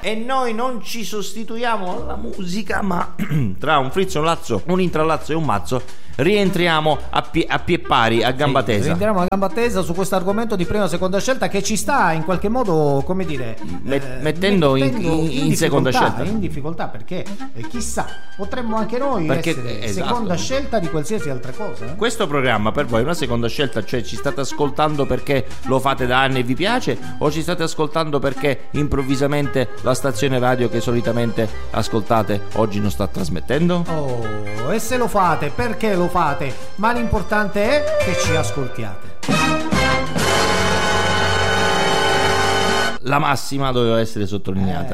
e noi non ci sostituiamo alla musica, ma tra un frizzo, un lazzo, un intrallazzo e un mazzo rientriamo a pie pari, a gamba tesa. Rientriamo a gamba tesa su questo argomento di prima seconda scelta, che ci sta in qualche modo, come dire, mettendo in seconda scelta, in difficoltà, perché chissà, potremmo anche noi essere seconda scelta di qualsiasi altra cosa. Questo programma per voi è una seconda scelta, cioè ci state ascoltando perché lo fate da anni e vi piace, o ci state ascoltando perché improvvisamente la stazione radio che solitamente ascoltate oggi non sta trasmettendo? Oh, e se lo fate, perché lo fate? Ma l'importante è che ci ascoltiate. La massima doveva essere sottolineata.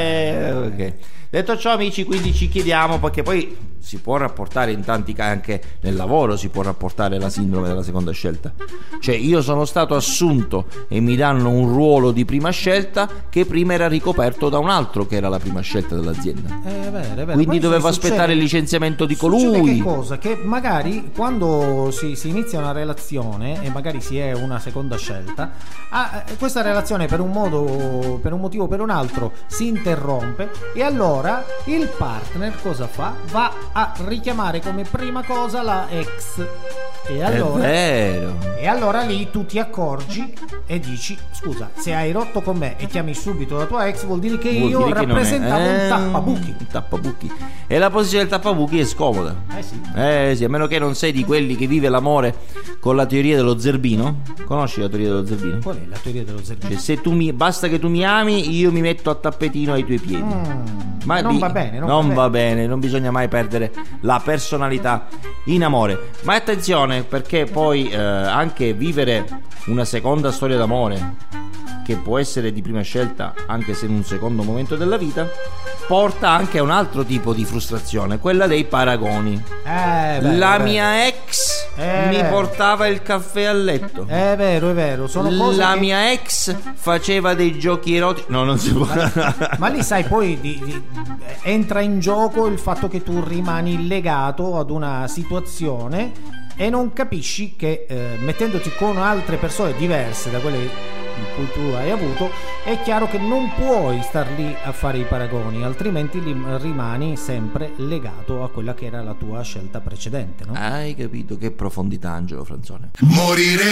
Ok. Detto ciò, amici, quindi ci chiediamo, perché poi si può rapportare in tanti casi, anche nel lavoro si può rapportare la sindrome della seconda scelta. Cioè, io sono stato assunto e mi danno un ruolo di prima scelta che prima era ricoperto da un altro che era la prima scelta dell'azienda. È vero. Quindi dovevo aspettare il licenziamento di colui. Che cosa? Che magari quando si inizia una relazione e magari si è una seconda scelta, questa relazione per un motivo o per un altro si interrompe, e allora il partner cosa fa? Va a richiamare come prima cosa la ex. E allora, è vero. E allora lì tu ti accorgi e dici: scusa, se hai rotto con me e chiami subito la tua ex, vuol dire che io rappresentavo un tappabuchi. Un tappabuchi. E la posizione del tappabuchi è scomoda. Sì, a meno che non sei di quelli che vive l'amore con la teoria dello zerbino. Conosci la teoria dello zerbino? Qual è la teoria dello zerbino? Cioè, se basta che tu mi ami, io mi metto a tappetino ai tuoi piedi. Ma non va bene, va bene, non bisogna mai perdere la personalità in amore. Ma attenzione, perché poi anche vivere una seconda storia d'amore, che può essere di prima scelta anche se in un secondo momento della vita, porta anche a un altro tipo di frustrazione, quella dei paragoni. La mia ex mi portava il caffè a letto. È vero, sono cose la mia ex faceva dei giochi erotici. No, non si può. Ma lì sai, poi entra in gioco il fatto che tu rimani legato ad una situazione e non capisci che mettendoti con altre persone diverse da quelle in cui tu hai avuto, è chiaro che non puoi star lì a fare i paragoni, altrimenti rimani sempre legato a quella che era la tua scelta precedente, no? Hai capito? Che profondità, Angelo Franzone. Morire